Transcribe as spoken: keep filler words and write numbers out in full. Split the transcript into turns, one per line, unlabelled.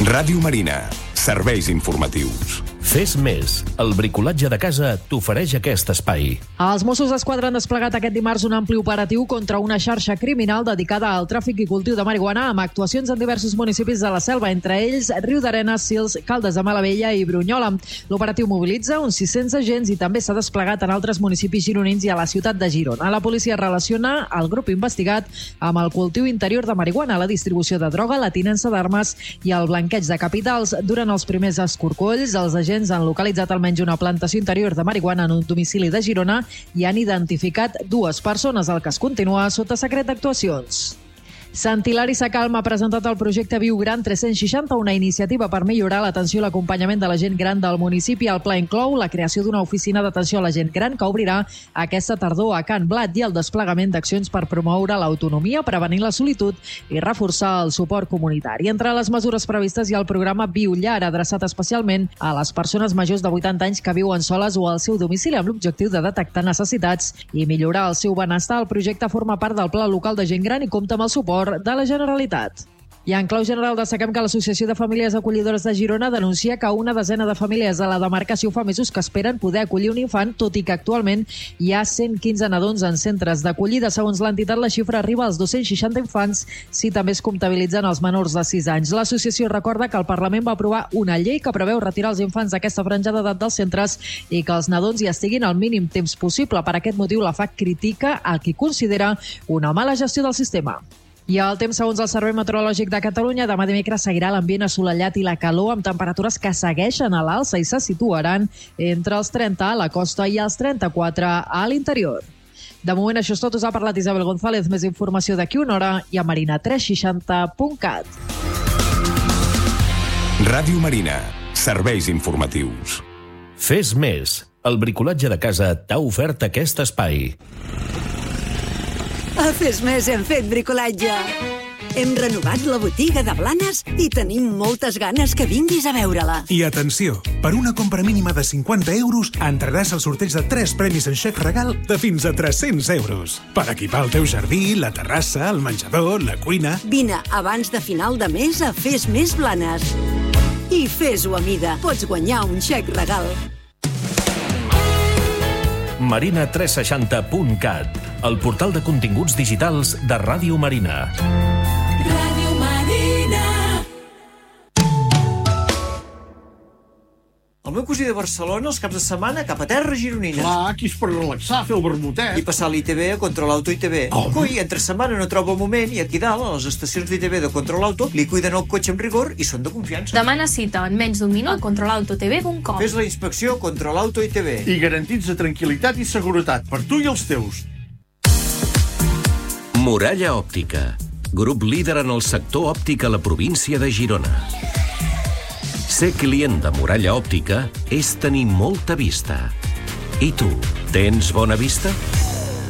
Ràdio Marina. Serveis informatius.
Fes més. El bricolatge de casa t'ofereix aquest espai.
Els Mossos d'Esquadra han desplegat aquest dimarts un ampli operatiu contra una xarxa criminal dedicada al tràfic i cultiu de marihuana amb actuacions en diversos municipis de la Selva, entre ells Riudarenes, Sils, Caldes de Malavella i Brunyola. L'operatiu mobilitza uns sis-cents agents i també s'ha desplegat en altres municipis gironins i a la ciutat de Girona. La policia relaciona el grup investigat amb el cultiu interior de marihuana, la distribució de droga, la tinença d'armes i el blanqueig de capitals. Durant els primers escorcolls, els agents han localitzat almenys una plantació interior de marihuana en un domicili de Girona i han identificat dues persones. El cas continua sota secret d'actuacions. Sant Hilari Sacalm ha presentat el projecte Viu Gran tres-cents seixanta, una iniciativa per millorar l'atenció i l'acompanyament de la gent gran del municipi. El pla inclou la creació d'una oficina d'atenció a la gent gran que obrirà aquesta tardor a Can Blat i el desplegament d'accions per promoure l'autonomia, prevenir la solitud i reforçar el suport comunitari. Entre les mesures previstes hi ha el programa Viu Llar, adreçat especialment a les persones majors de vuitanta anys que viuen soles o al seu domicili amb l'objectiu de detectar necessitats i millorar el seu benestar. El projecte forma part del Pla Local de Gent Gran i compta amb el suport de la Generalitat. I en clau general destaquem que l'Associació de Famílies Acollidores de Girona denuncia que una desena de famílies de la demarcació fa mesos que esperen poder acollir un infant, tot i que actualment hi ha cent quinze nadons en centres d'acollida. Segons l'entitat, la xifra arriba als dos-cents seixanta infants si també es comptabilitzen els menors de sis anys. L'associació recorda que el Parlament va aprovar una llei que preveu retirar els infants d'aquesta franja d'edat dels centres i que els nadons hi estiguin el mínim temps possible. Per aquest motiu, la F A C critica el que considera una mala gestió del sistema. I el temps, segons el Servei Meteorològic de Catalunya, demà dimecres seguirà l'ambient assolellat i la calor amb temperatures que segueixen a l'alça i se situaran entre els trenta a la costa i els trenta-quatre a l'interior. De moment això és tot. Us ha parlat Isabel González. Més informació d'aquí una hora i a marina tres seixanta punt cat.
Ràdio Marina. Serveis informatius.
Fes més. El bricolatge de casa t'ha ofert aquest espai.
A Fes Més hem fet bricolatge. Hem renovat la botiga de Blanes i tenim moltes ganes que vinguis a veure-la.
I atenció, per una compra mínima de cinquanta euros entraràs al sorteig de tres premis en xec regal de fins a tres-cents euros. Per equipar el teu jardí, la terrassa, el menjador, la cuina...
Vine abans de final de mes a Fes Més Blanes. I fes-ho a mida. Pots guanyar un xec regal.
marina tres seixanta punt cat, el portal de continguts digitals de Ràdio Marina.
Ràdio Marina.
El meu cosí de Barcelona, els caps de setmana, cap a terra gironina.
Clar, aquí és per relaxar, fer el vermutet.
I passar l'I T V a Control Auto I T V.
Oh.
Coi, entre setmana no trobo el moment i aquí dalt, a les estacions d'I T V de Control Auto, li cuiden el cotxe amb rigor i són de confiança.
Demana cita en menys d'un minut a control auto t v punt com.
Fes la inspecció Control Auto I T V.
I garantits de tranquil·litat i seguretat per tu i els teus.
Muralla Òptica, grup líder en el sector òptic a la província de Girona. Ser client de Muralla Òptica és tenir molta vista. I tu, tens bona vista?